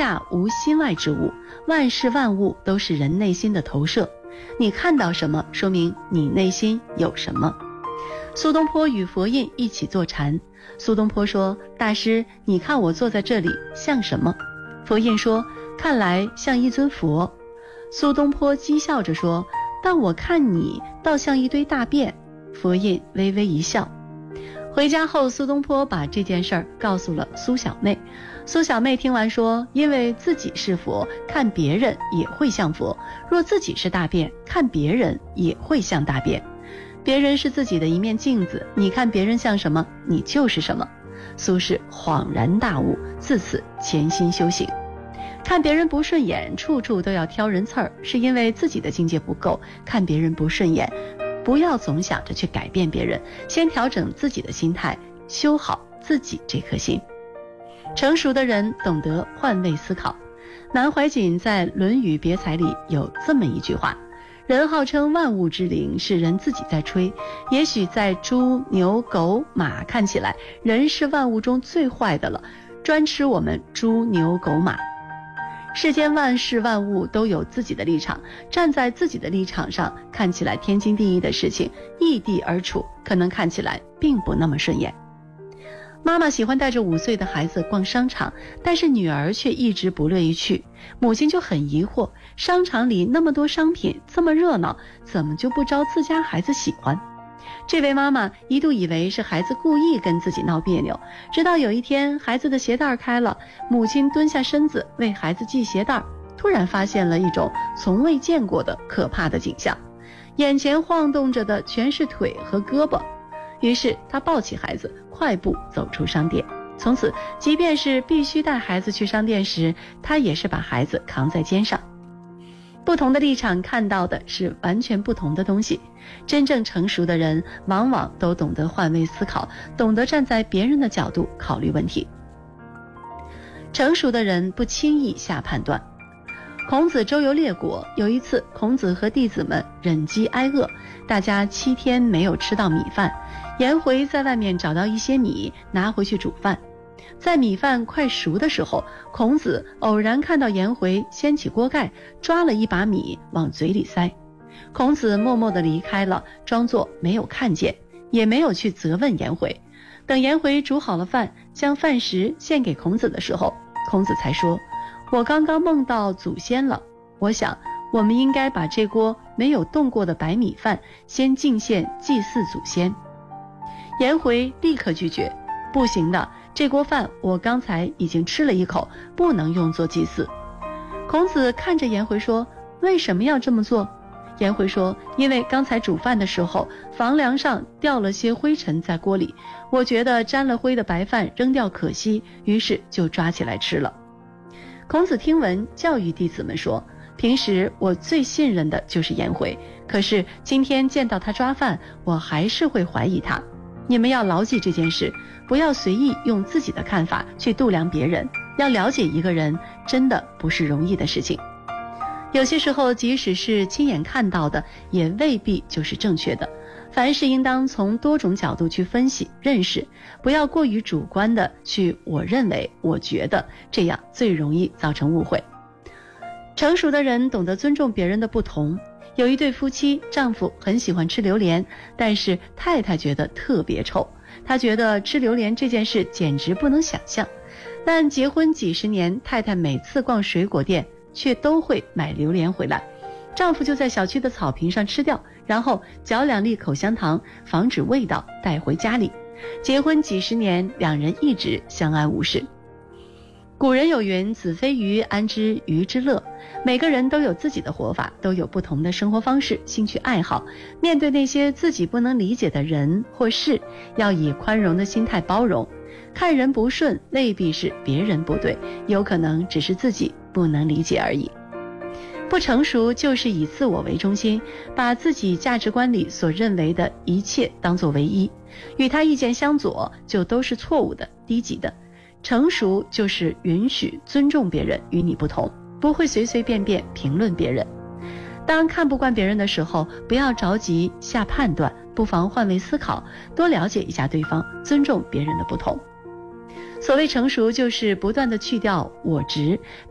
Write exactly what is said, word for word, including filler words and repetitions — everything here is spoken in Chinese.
下无心外之物，万事万物都是人内心的投射。你看到什么，说明你内心有什么。苏东坡与佛印一起坐禅，苏东坡说：大师，你看我坐在这里像什么？佛印说：看来像一尊佛。苏东坡讥笑着说：但我看你倒像一堆大便。佛印微微一笑。回家后，苏东坡把这件事儿告诉了苏小妹。苏小妹听完说：因为自己是佛，看别人也会像佛；若自己是大便，看别人也会像大便。别人是自己的一面镜子，你看别人像什么，你就是什么。苏轼恍然大悟，自此潜心修行。看别人不顺眼，处处都要挑人刺儿，是因为自己的境界不够。看别人不顺眼，不要总想着去改变别人，先调整自己的心态，修好自己这颗心。成熟的人懂得换位思考。南怀瑾在《论语别裁》里有这么一句话：人号称万物之灵，是人自己在吹。也许在猪牛狗马看起来，人是万物中最坏的了，专吃我们猪牛狗马。世间万事万物都有自己的立场，站在自己的立场上，看起来天经地义的事情，异地而处，可能看起来并不那么顺眼。妈妈喜欢带着五岁的孩子逛商场，但是女儿却一直不乐意去。母亲就很疑惑，商场里那么多商品，这么热闹，怎么就不招自家孩子喜欢？这位妈妈一度以为是孩子故意跟自己闹别扭，直到有一天孩子的鞋带开了，母亲蹲下身子为孩子系鞋带，突然发现了一种从未见过的可怕的景象，眼前晃动着的全是腿和胳膊。于是她抱起孩子，快步走出商店。从此，即便是必须带孩子去商店时，她也是把孩子扛在肩上。不同的立场看到的是完全不同的东西。真正成熟的人往往都懂得换位思考，懂得站在别人的角度考虑问题。成熟的人不轻易下判断。孔子周游列国，有一次孔子和弟子们忍饥挨饿，大家七天没有吃到米饭。颜回在外面找到一些米，拿回去煮饭。在米饭快熟的时候，孔子偶然看到颜回掀起锅盖，抓了一把米往嘴里塞。孔子默默地离开了，装作没有看见，也没有去责问颜回。等颜回煮好了饭，将饭食献给孔子的时候，孔子才说：我刚刚梦到祖先了，我想我们应该把这锅没有动过的白米饭先敬献祭祀祖先。颜回立刻拒绝：不行的，这锅饭我刚才已经吃了一口，不能用作祭祀。孔子看着颜回说：为什么要这么做？颜回说：因为刚才煮饭的时候，房梁上掉了些灰尘在锅里，我觉得沾了灰的白饭扔掉可惜，于是就抓起来吃了。孔子听闻，教育弟子们说：平时我最信任的就是颜回，可是今天见到他抓饭，我还是会怀疑他。你们要牢记这件事，不要随意用自己的看法去度量别人。要了解一个人，真的不是容易的事情。有些时候，即使是亲眼看到的，也未必就是正确的。凡事应当从多种角度去分析认识，不要过于主观的去我认为我觉得，这样最容易造成误会。成熟的人懂得尊重别人的不同。有一对夫妻，丈夫很喜欢吃榴莲，但是太太觉得特别臭，她觉得吃榴莲这件事简直不能想象。但结婚几十年，太太每次逛水果店却都会买榴莲回来，丈夫就在小区的草坪上吃掉，然后嚼两粒口香糖，防止味道带回家里。结婚几十年，两人一直相安无事。古人有云：子非鱼，安知鱼之乐？每个人都有自己的活法，都有不同的生活方式、兴趣爱好。面对那些自己不能理解的人或事，要以宽容的心态包容。看人不顺，未必是别人不对，有可能只是自己不能理解而已。不成熟就是以自我为中心，把自己价值观里所认为的一切当作唯一，与他意见相左就都是错误的、低级的。成熟就是允许、尊重别人与你不同，不会随随便便评论别人。当看不惯别人的时候，不要着急下判断，不妨换位思考，多了解一下对方，尊重别人的不同。所谓成熟，就是不断地去掉我执，